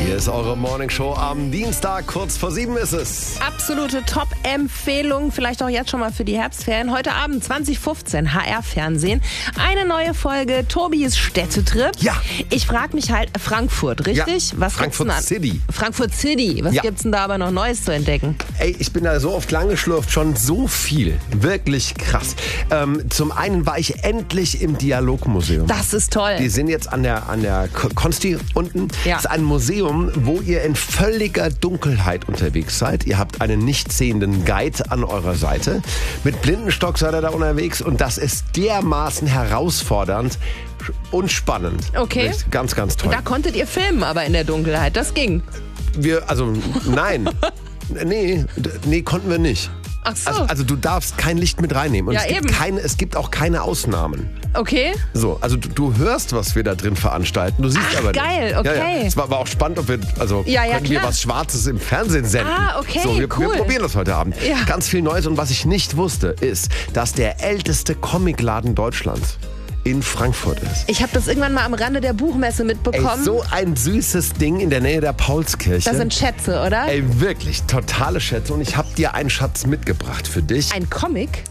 Hier ist eure Morningshow am Dienstag, kurz vor 7 ist es. Absolute Top-Empfehlung, vielleicht auch jetzt schon mal für die Herbstferien. Heute Abend 20:15 HR-Fernsehen. Eine neue Folge Tobis Städtetrip. Ja. Ich frage mich halt, Frankfurt, richtig? Ja, Was Frankfurt gibt's denn City. Frankfurt City. Was gibt's denn da aber noch Neues zu entdecken? Ey, ich bin da so oft lang geschlurft, schon so viel. Wirklich krass. Zum einen war ich endlich im Dialogmuseum. Das ist toll. Die sind jetzt an der Konsti unten. Ja. Das ist ein Museum, wo ihr in völliger Dunkelheit unterwegs seid. Ihr habt einen nicht sehenden Guide an eurer Seite. Mit Blindenstock seid ihr da unterwegs und das ist dermaßen herausfordernd und spannend. Okay. Echt ganz, ganz toll. Da konntet ihr filmen, aber in der Dunkelheit. Das ging. Nein. Nee, konnten wir nicht. Ach so. Also du darfst kein Licht mit reinnehmen. Und Ja, es gibt auch keine Ausnahmen. Okay. So, also du hörst, was wir da drin veranstalten, du siehst Ach, aber nicht. geil, okay. Ja. Es war auch spannend, ob wir, können wir klar. was Schwarzes im Fernsehen senden. Ah, okay, so, wir cool. probieren das heute Abend. Ja. Ganz viel Neues und was ich nicht wusste, ist, dass der älteste Comicladen Deutschlands in Frankfurt ist. Ich habe das irgendwann mal am Rande der Buchmesse mitbekommen. Ey, so ein süßes Ding in der Nähe der Paulskirche. Das sind Schätze, oder? Ey, wirklich, totale Schätze. Und ich habe dir einen Schatz mitgebracht für dich. Ein Comic?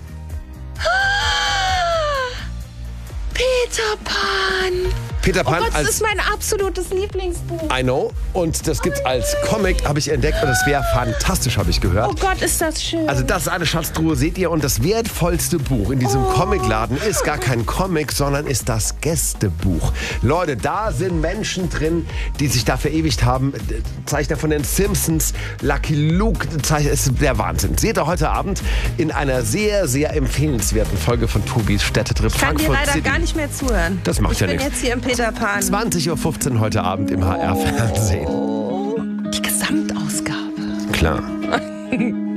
Peter Pan! Peter Oh Pan Gott, das als... ist mein absolutes Lieblingsbuch. I know. Und das gibt's als Comic, habe ich entdeckt. Und das wäre fantastisch, habe ich gehört. Oh Gott, ist das schön. Also das ist eine Schatztruhe, seht ihr. Und das wertvollste Buch in diesem Comicladen ist gar kein Comic, sondern ist das Gästebuch. Leute, da sind Menschen drin, die sich da verewigt haben. Zeichner von den Simpsons, Lucky Luke, ist der Wahnsinn. Seht ihr heute Abend in einer sehr, sehr empfehlenswerten Folge von Tobis Städtetrip Ich kann dir Frankfurt leider City. gar nicht mehr zuhören. Das macht ja Ich bin nichts. jetzt hier im Peter Pan. 20:15 Uhr heute Abend im HR-Fernsehen. Die Gesamtausgabe. Klar.